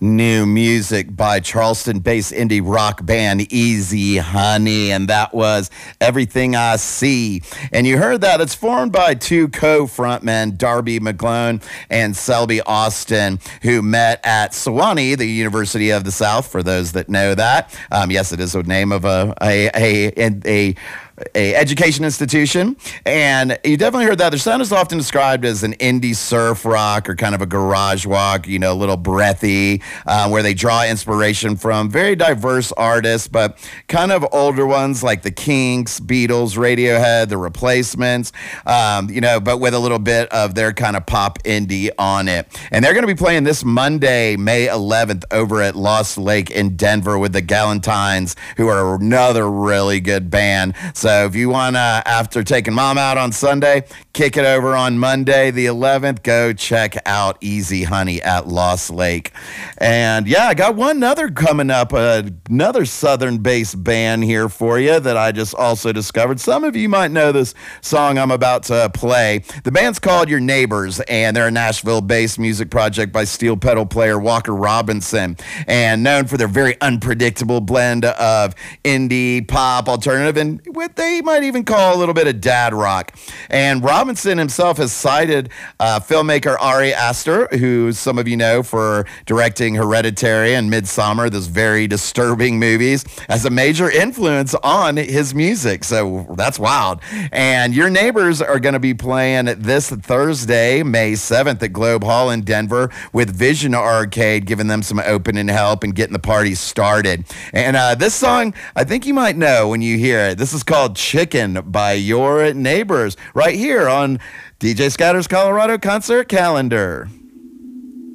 New music by Charleston-based indie rock band Easy Honey, and that was Everything I See. And you heard that. It's formed by two co-frontmen, Darby McGlone and Selby Austin, who met at Sewanee, the University of the South, for those that know that. Yes, it is the name of a education institution, and you definitely heard that. Their sound is often described as an indie surf rock or kind of a garage rock, a little breathy, where they draw inspiration from very diverse artists, but kind of older ones like the Kinks, Beatles, Radiohead, The Replacements, but with a little bit of their kind of pop indie on it. And they're going to be playing this Monday, May 11th, over at Lost Lake in Denver with the Galentines, who are another really good band. So if you want to, after taking mom out on Sunday, kick it over on Monday the 11th, go check out Easy Honey at Lost Lake. And yeah, I got one other coming up, another Southern-based band here for you that I just also discovered. Some of you might know this song I'm about to play. The band's called Your Neighbors, and they're a Nashville-based music project by steel pedal player Walker Robinson, and known for their very unpredictable blend of indie, pop, alternative, and what they might even call a little bit of dad rock. And Robinson himself has cited filmmaker Ari Aster, who some of you know for directing Hereditary and Midsommar, those very disturbing movies, as a major influence on his music. So that's wild. And Your Neighbors are going to be playing this Thursday, May 7th at Globe Hall in Denver, with Vision Arcade giving them some opening help and getting the party started. And this song, I think you might know when you hear it. This is called Chicken by Your Neighbors, right here on DJ Scatter's Colorado Concert Calendar.